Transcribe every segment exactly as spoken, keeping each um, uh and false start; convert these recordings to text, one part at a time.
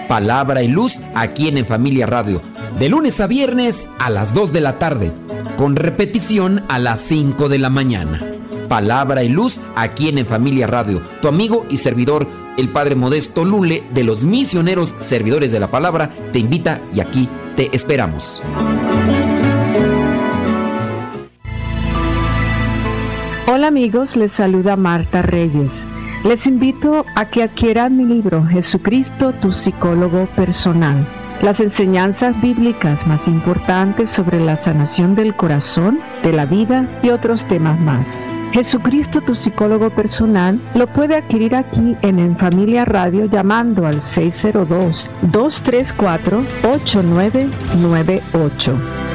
Palabra y Luz, aquí en En Familia Radio, de lunes a viernes a las dos de la tarde, con repetición a las cinco de la mañana. Palabra y Luz, aquí en En Familia Radio. Tu amigo y servidor, el Padre Modesto Lule, de los Misioneros Servidores de la Palabra, te invita y aquí te esperamos. Hola amigos, les saluda Marta Reyes. Les invito a que adquieran mi libro Jesucristo, tu psicólogo personal. Las enseñanzas bíblicas más importantes sobre la sanación del corazón, de la vida y otros temas más. Jesucristo, tu psicólogo personal, lo puede adquirir aquí en En Familia Radio llamando al seis cero dos, dos tres cuatro, ocho nueve nueve ocho.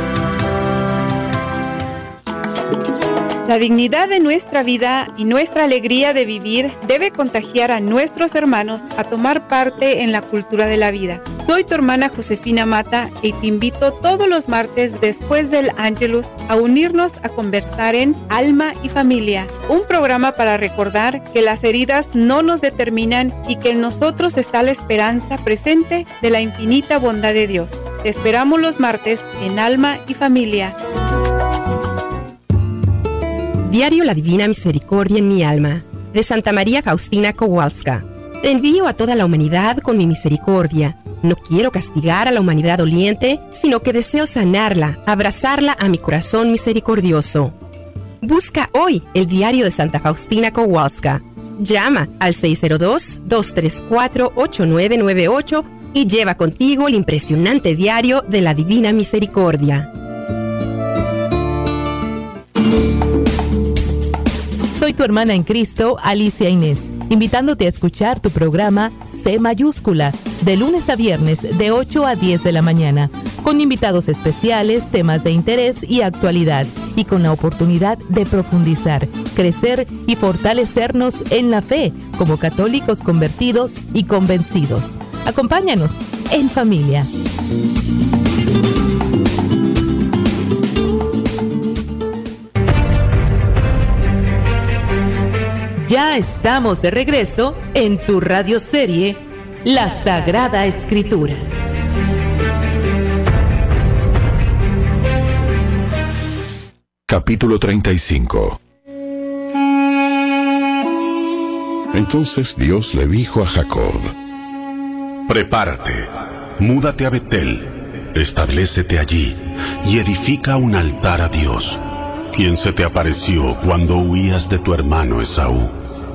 La dignidad de nuestra vida y nuestra alegría de vivir debe contagiar a nuestros hermanos a tomar parte en la cultura de la vida. Soy tu hermana Josefina Mata y te invito todos los martes después del Ángelus a unirnos a conversar en Alma y Familia, un programa para recordar que las heridas no nos determinan y que en nosotros está la esperanza presente de la infinita bondad de Dios. Te esperamos los martes en Alma y Familia. Diario La Divina Misericordia en mi alma, de Santa María Faustina Kowalska. Te envío a toda la humanidad con mi misericordia. No quiero castigar a la humanidad doliente, sino que deseo sanarla, abrazarla a mi corazón misericordioso. Busca hoy el diario de Santa Faustina Kowalska. Llama al seis cero dos, dos tres cuatro, ocho nueve nueve ocho y lleva contigo el impresionante diario de la Divina Misericordia. Soy tu hermana en Cristo, Alicia Inés, invitándote a escuchar tu programa C mayúscula, de lunes a viernes de ocho a diez de la mañana, con invitados especiales, temas de interés y actualidad, y con la oportunidad de profundizar, crecer y fortalecernos en la fe, como católicos convertidos y convencidos. Acompáñanos en familia. Ya estamos de regreso en tu radioserie La Sagrada Escritura. Capítulo treinta y cinco. Entonces Dios le dijo a Jacob: Prepárate, múdate a Betel, establécete allí y edifica un altar a Dios, quien se te apareció cuando huías de tu hermano Esaú.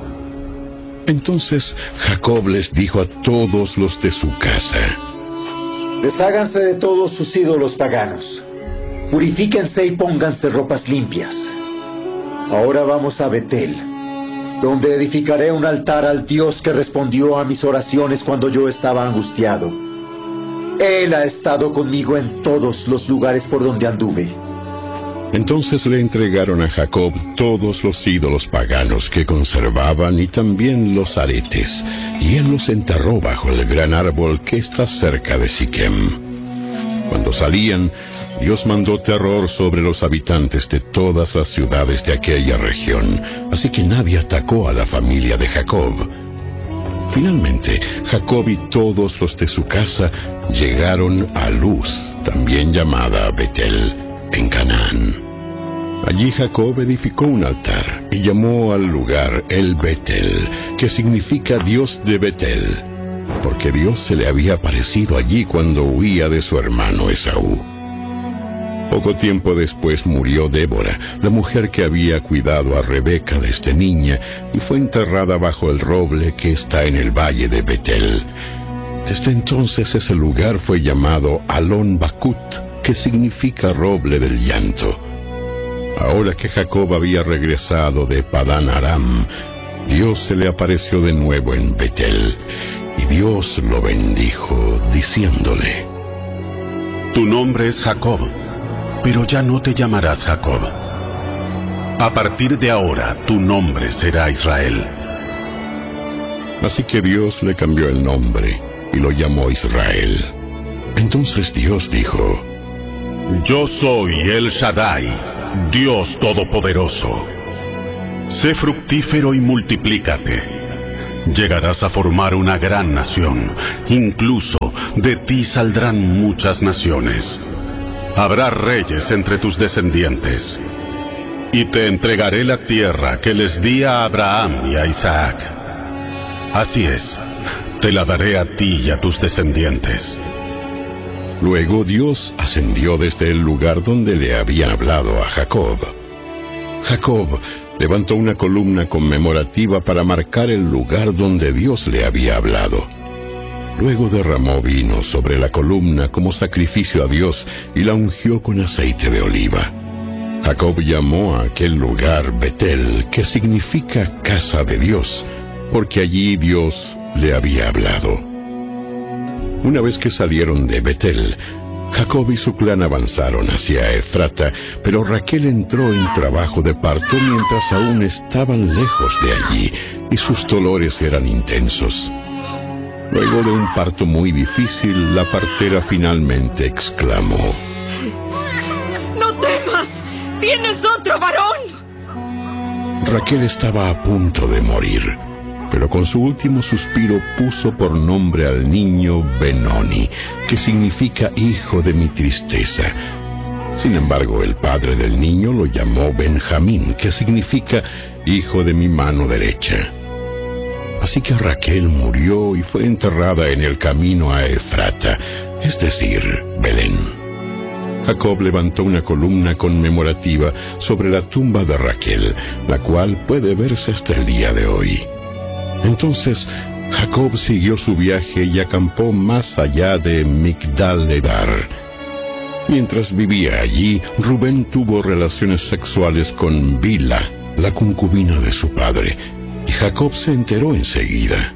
Entonces Jacob les dijo a todos los de su casa: Desháganse de todos sus ídolos paganos, purifíquense y pónganse ropas limpias. Ahora vamos a Betel, donde edificaré un altar al Dios que respondió a mis oraciones cuando yo estaba angustiado. Él ha estado conmigo en todos los lugares por donde anduve. Entonces le entregaron a Jacob todos los ídolos paganos que conservaban y también los aretes, y él los enterró bajo el gran árbol que está cerca de Siquem. Cuando salían, Dios mandó terror sobre los habitantes de todas las ciudades de aquella región, así que nadie atacó a la familia de Jacob. Finalmente, Jacob y todos los de su casa llegaron a Luz, también llamada Betel, en Canaán. Allí Jacob edificó un altar y llamó al lugar El Betel, que significa Dios de Betel, porque Dios se le había aparecido allí cuando huía de su hermano Esaú. Poco tiempo después murió Débora, la mujer que había cuidado a Rebeca desde niña, y fue enterrada bajo el roble que está en el valle de Betel. Desde entonces ese lugar fue llamado Alon Bakut, que significa roble del llanto. Ahora que Jacob había regresado de Padán Aram, Dios se le apareció de nuevo en Betel, y Dios lo bendijo, diciéndole: Tu nombre es Jacob, pero ya no te llamarás Jacob. A partir de ahora, tu nombre será Israel. Así que Dios le cambió el nombre y lo llamó Israel. Entonces Dios dijo: Yo soy El Shaddai, Dios Todopoderoso. Sé fructífero y multiplícate. Llegarás a formar una gran nación. Incluso de ti saldrán muchas naciones. Habrá reyes entre tus descendientes. Y te entregaré la tierra que les di a Abraham y a Isaac. Así es, te la daré a ti y a tus descendientes. Luego Dios ascendió desde el lugar donde le había hablado a Jacob. Jacob levantó una columna conmemorativa para marcar el lugar donde Dios le había hablado. Luego derramó vino sobre la columna como sacrificio a Dios y la ungió con aceite de oliva. Jacob llamó a aquel lugar Betel, que significa casa de Dios, porque allí Dios le había hablado. Una vez que salieron de Betel, Jacob y su clan avanzaron hacia Efrata, pero Raquel entró en trabajo de parto mientras aún estaban lejos de allí, y sus dolores eran intensos. Luego de un parto muy difícil, la partera finalmente exclamó: ¡No temas! ¡Tienes otro varón! Raquel estaba a punto de morir, pero con su último suspiro puso por nombre al niño Benoni, que significa hijo de mi tristeza. Sin embargo, el padre del niño lo llamó Benjamín, que significa hijo de mi mano derecha. Así que Raquel murió y fue enterrada en el camino a Efrata, es decir, Belén. Jacob levantó una columna conmemorativa sobre la tumba de Raquel, la cual puede verse hasta el día de hoy. Entonces, Jacob siguió su viaje y acampó más allá de Migdal-Edar. Mientras vivía allí, Rubén tuvo relaciones sexuales con Bila, la concubina de su padre, y Jacob se enteró enseguida.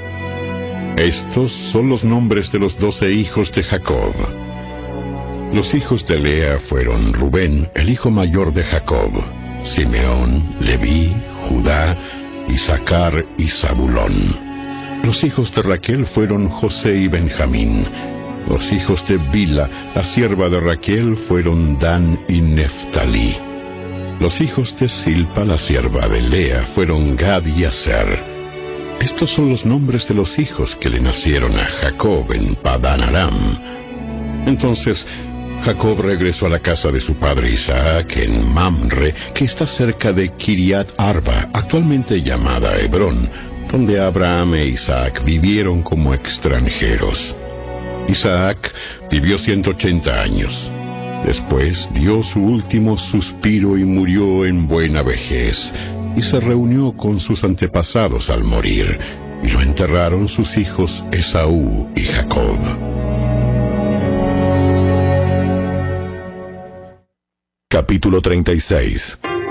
Estos son los nombres de los doce hijos de Jacob. Los hijos de Lea fueron Rubén, el hijo mayor de Jacob, Simeón, Leví, Judá, Isaacar y Zabulón. Los hijos de Raquel fueron José y Benjamín. Los hijos de Bila, la sierva de Raquel, fueron Dan y Neftalí. Los hijos de Silpa, la sierva de Lea, fueron Gad y Aser. Estos son los nombres de los hijos que le nacieron a Jacob en Padán Aram. Entonces Jacob regresó a la casa de su padre Isaac en Mamre, que está cerca de Kiriat Arba, actualmente llamada Hebrón, donde Abraham e Isaac vivieron como extranjeros. Isaac vivió ciento ochenta años. Después dio su último suspiro y murió en buena vejez, y se reunió con sus antepasados al morir, y lo enterraron sus hijos Esaú y Jacob. Capítulo treinta y seis.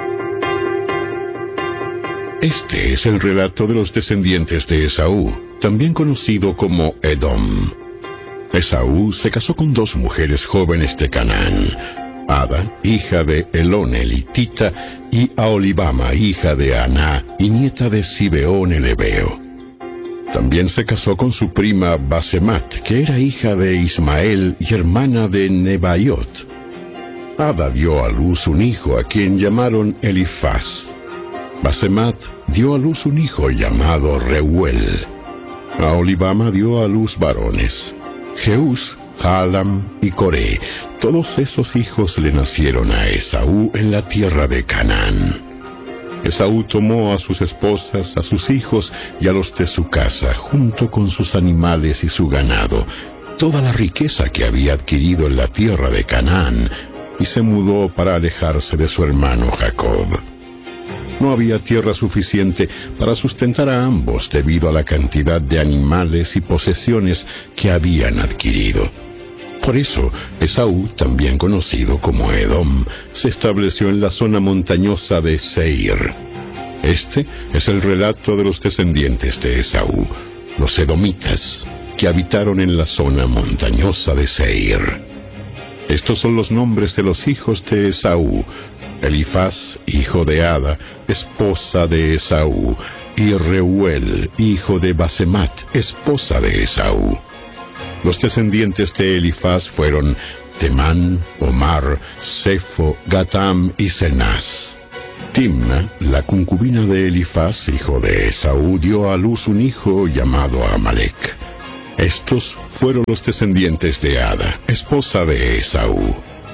Este es el relato de los descendientes de Esaú, también conocido como Edom. Esaú se casó con dos mujeres jóvenes de Canaán, Ada, hija de Elón elitita, y Aholibama, hija de Aná y nieta de Sibeón el Hebeo. También se casó con su prima Basemat, que era hija de Ismael y hermana de Nebaiot. Ada dio a luz un hijo a quien llamaron Elifaz. Basemat dio a luz un hijo llamado Reuel. Aholibama dio a luz varones, Jeús, Jalam y Coré. Todos esos hijos le nacieron a Esaú en la tierra de Canaán. Esaú tomó a sus esposas, a sus hijos y a los de su casa, junto con sus animales y su ganado, toda la riqueza que había adquirido en la tierra de Canaán, y se mudó para alejarse de su hermano Jacob. No había tierra suficiente para sustentar a ambos debido a la cantidad de animales y posesiones que habían adquirido. Por eso, Esaú, también conocido como Edom, se estableció en la zona montañosa de Seir. Este es el relato de los descendientes de Esaú, los edomitas, que habitaron en la zona montañosa de Seir. Estos son los nombres de los hijos de Esaú: Elifaz, hijo de Ada, esposa de Esaú, y Reuel, hijo de Basemat, esposa de Esaú. Los descendientes de Elifaz fueron Temán, Omar, Sefo, Gatam y Cenaz. Timna, la concubina de Elifaz, hijo de Esaú, dio a luz un hijo llamado Amalec. Estos fueron los descendientes de Ada, esposa de Esaú.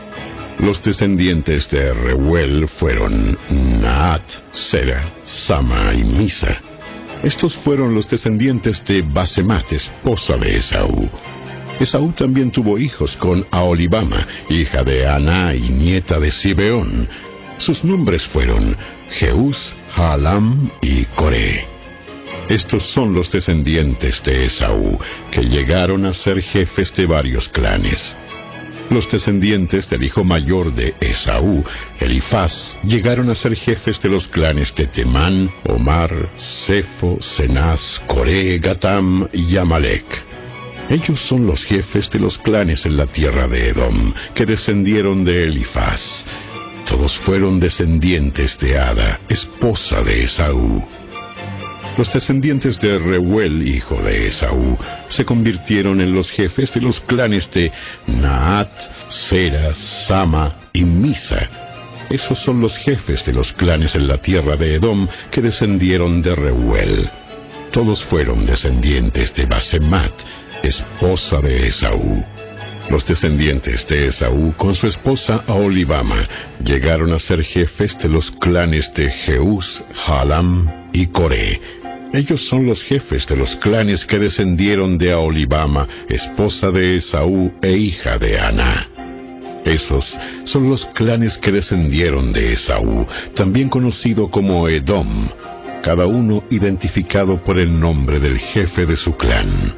Los descendientes de Reuel fueron Naat, Sera, Sama y Misa. Estos fueron los descendientes de Basemat, esposa de Esaú. Esaú también tuvo hijos con Aholibama, hija de Aná y nieta de Sibeón. Sus nombres fueron Jeús, Jaalam y Coré. Estos son los descendientes de Esaú, que llegaron a ser jefes de varios clanes. Los descendientes del hijo mayor de Esaú, Elifaz, llegaron a ser jefes de los clanes de Temán, Omar, Sefo, Cenaz, Coré, Gatam y Amalec. Ellos son los jefes de los clanes en la tierra de Edom, que descendieron de Elifaz. Todos fueron descendientes de Ada, esposa de Esaú. Los descendientes de Reuel, hijo de Esaú, se convirtieron en los jefes de los clanes de Naat, Sera, Sama y Misa. Esos son los jefes de los clanes en la tierra de Edom que descendieron de Reuel. Todos fueron descendientes de Basemat, esposa de Esaú. Los descendientes de Esaú con su esposa Aholibama llegaron a ser jefes de los clanes de Jeús, Jaalam y Coré. Ellos son los jefes de los clanes que descendieron de Aholibama, esposa de Esaú e hija de Aná. Esos son los clanes que descendieron de Esaú, también conocido como Edom, cada uno identificado por el nombre del jefe de su clan.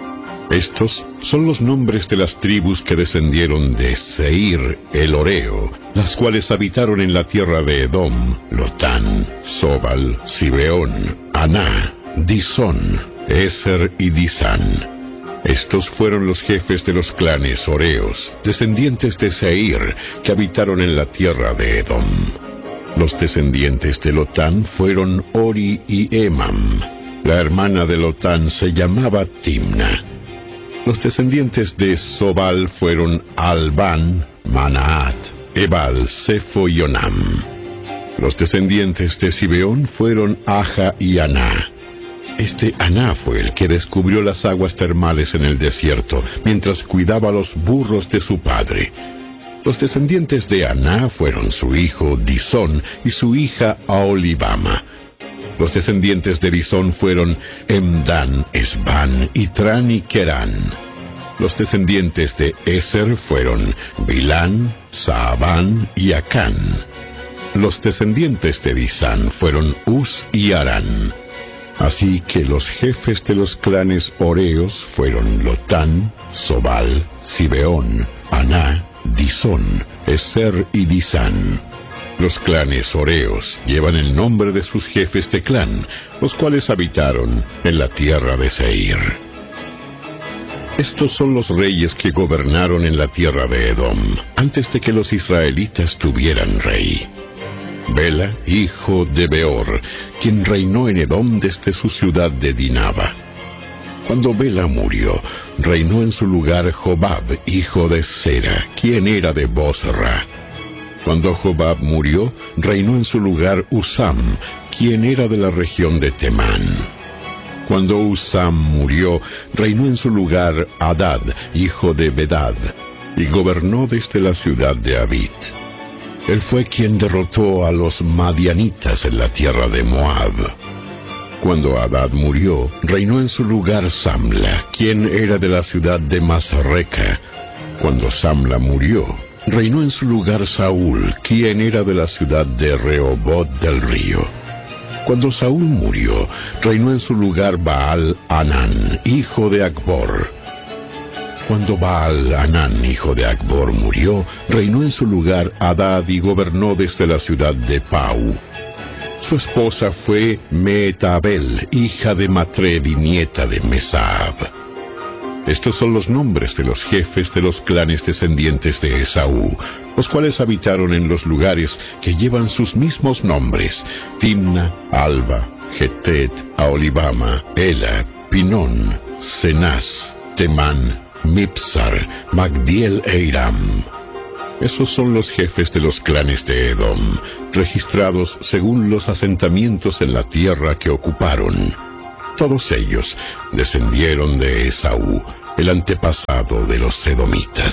Estos son los nombres de las tribus que descendieron de Seir, el Oreo, las cuales habitaron en la tierra de Edom: Lotán, Sobal, Sibeón, Aná, Disón, Eser y Disán. Estos fueron los jefes de los clanes Oreos, descendientes de Seir, que habitaron en la tierra de Edom. Los descendientes de Lotán fueron Ori y Emam. La hermana de Lotán se llamaba Timna. Los descendientes de Sobal fueron Albán, Manaat, Ebal, Sefo y Onam. Los descendientes de Sibeón fueron Aja y Aná. Este Aná fue el que descubrió las aguas termales en el desierto, mientras cuidaba los burros de su padre. Los descendientes de Aná fueron su hijo Disón y su hija Aholibama. Los descendientes de Disón fueron Emdán, Esbán, Itrán y Querán. Los descendientes de Eser fueron Bilán, Saabán y Acán. Los descendientes de Disán fueron Uz y Arán. Así que los jefes de los clanes Oreos fueron Lotán, Sobal, Sibeón, Aná, Disón, Eser y Disán. Los clanes Oreos llevan el nombre de sus jefes de clan, los cuales habitaron en la tierra de Seir. Estos son los reyes que gobernaron en la tierra de Edom, antes de que los israelitas tuvieran rey. Bela, hijo de Beor, quien reinó en Edom desde su ciudad de Dinaba. Cuando Bela murió, reinó en su lugar Jobab, hijo de Sera, quien era de Bosra. Cuando Jobab murió, reinó en su lugar Usam, quien era de la región de Temán. Cuando Usam murió, reinó en su lugar Hadad, hijo de Bedad, y gobernó desde la ciudad de Avit. Él fue quien derrotó a los madianitas en la tierra de Moab. Cuando Hadad murió, reinó en su lugar Samla, quien era de la ciudad de Masreca. Cuando Samla murió, reinó en su lugar Saúl, quien era de la ciudad de Rehoboth del río. Cuando Saúl murió, reinó en su lugar Baal Hanán, hijo de Acbor. Cuando Baal Hanán, hijo de Acbor, murió, reinó en su lugar Hadad y gobernó desde la ciudad de Pau. Su esposa fue Meetabel, hija de Matred y nieta de Mesab. Estos son los nombres de los jefes de los clanes descendientes de Esaú, los cuales habitaron en los lugares que llevan sus mismos nombres: Timna, Alba, Getet, Aholibama, Ela, Pinón, Cenaz, Temán, Mipsar, Magdiel e Iram. Esos son los jefes de los clanes de Edom, registrados según los asentamientos en la tierra que ocuparon. Todos ellos descendieron de Esaú, el antepasado de los edomitas.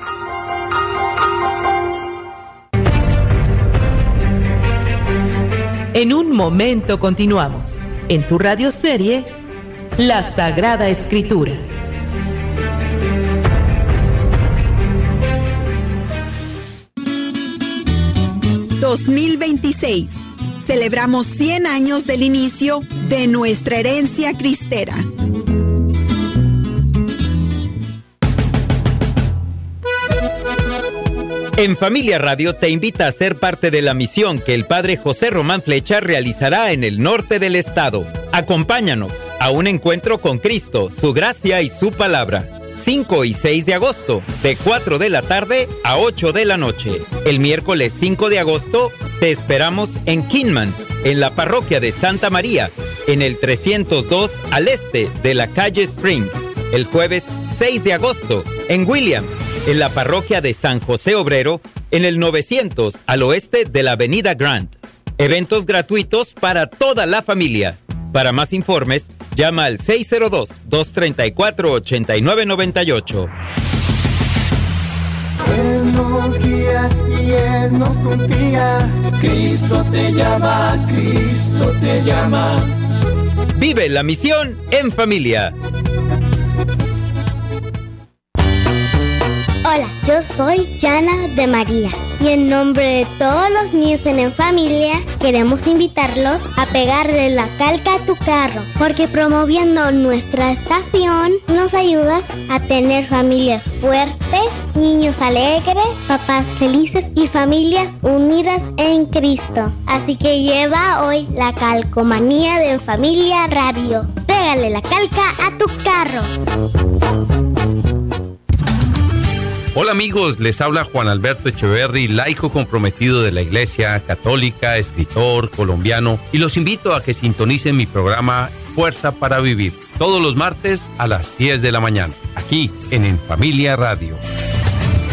En un momento continuamos. En tu radioserie, La Sagrada Escritura. dos mil veintiséis. Celebramos cien años del inicio de nuestra herencia cristera. En Familia Radio te invita a ser parte de la misión que el Padre José Román Flecha realizará en el norte del estado. Acompáñanos a un encuentro con Cristo, su gracia y su palabra. cinco y seis de agosto, de cuatro de la tarde a ocho de la noche. El miércoles cinco de agosto te esperamos en Kingman, en la parroquia de Santa María, en el trescientos dos al este de la calle Spring. El jueves seis de agosto, en Williams, en la parroquia de San José Obrero, en el novecientos al oeste de la avenida Grant. Eventos gratuitos para toda la familia. Para más informes, llama al seis cero dos, dos tres cuatro, ocho nueve nueve ocho. Él nos guía y Él nos confía. Cristo te llama, Cristo te llama. Vive la misión en familia. Hola, yo soy Yana de María y en nombre de todos los niños en En Familia queremos invitarlos a pegarle la calca a tu carro, porque promoviendo nuestra estación nos ayudas a tener familias fuertes, niños alegres, papás felices y familias unidas en Cristo. Así que lleva hoy la calcomanía de En Familia Radio. Pégale la calca a tu carro. Hola amigos, les habla Juan Alberto Echeverry, laico comprometido de la Iglesia Católica, escritor colombiano, y los invito a que sintonicen mi programa Fuerza para Vivir, todos los martes a las diez de la mañana, aquí en En Familia Radio.